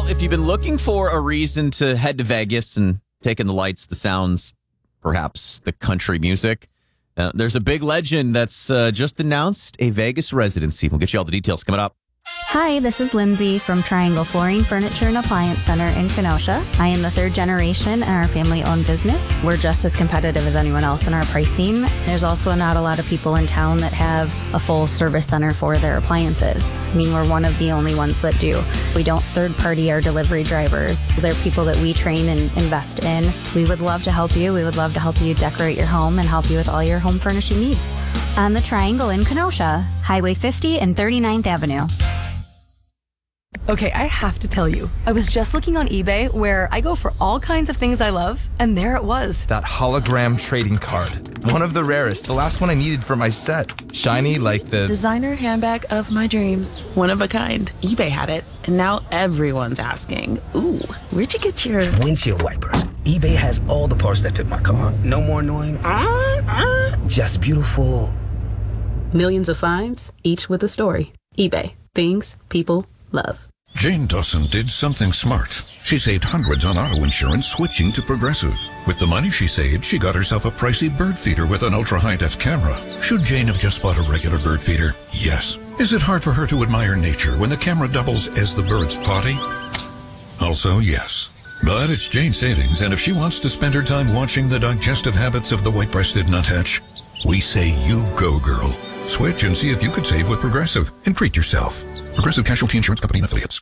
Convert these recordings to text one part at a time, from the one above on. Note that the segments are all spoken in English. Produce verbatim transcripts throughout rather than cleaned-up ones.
if you've been looking for a reason to head to Vegas and take in the lights, the sounds, perhaps the country music, uh, there's a big legend that's uh, just announced a Vegas residency. We'll get you all the details coming up. Hi, this is Lindsay from Triangle Flooring, Furniture, and Appliance Center in Kenosha. I am the third generation in our family-owned business. We're just as competitive as anyone else in our pricing. There's also not a lot of people in town that have a full service center for their appliances. I mean, we're one of the only ones that do. We don't third-party our delivery drivers. They're people that we train and invest in. We would love to help you. We would love to help you decorate your home and help you with all your home furnishing needs. On the Triangle in Kenosha, Highway fifty and thirty-ninth Avenue. Okay, I have to tell you, I was just looking on eBay where I go for all kinds of things I love, and there it was. That hologram trading card. One of the rarest, the last one I needed for my set. Shiny like the... designer handbag of my dreams. One of a kind. eBay had it, and now everyone's asking, ooh, where'd you get your... windshield wipers. eBay has all the parts that fit my car. No more annoying, uh, uh, just beautiful. Millions of finds, each with a story. eBay. Things people love. Jane Dawson did something smart. She saved hundreds on auto insurance switching to Progressive. With the money she saved, she got herself a pricey bird feeder with an ultra-high-def camera. Should Jane have just bought a regular bird feeder? Yes. Is it hard for her to admire nature when the camera doubles as the bird's potty? Also, yes. But it's Jane's savings, and if she wants to spend her time watching the digestive habits of the white-breasted nuthatch, we say you go, girl. Switch and see if you could save with Progressive and treat yourself. Progressive Casualty Insurance Company and Affiliates.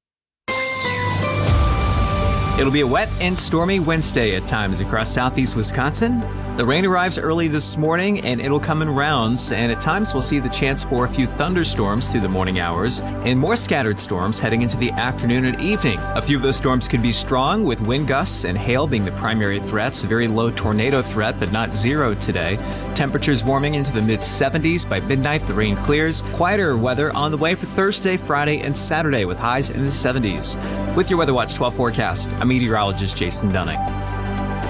It'll be a wet and stormy Wednesday at times across southeast Wisconsin. The rain arrives early this morning and it'll come in rounds, and at times we'll see the chance for a few thunderstorms through the morning hours and more scattered storms heading into the afternoon and evening. A few of those storms could be strong, with wind gusts and hail being the primary threats. A very low tornado threat, but not zero today. Temperatures warming into the mid seventies. By midnight, the rain clears. Quieter weather on the way for Thursday, Friday, and Saturday with highs in the seventies. With your Weather Watch twelve forecast, I'm meteorologist Jason Dunning.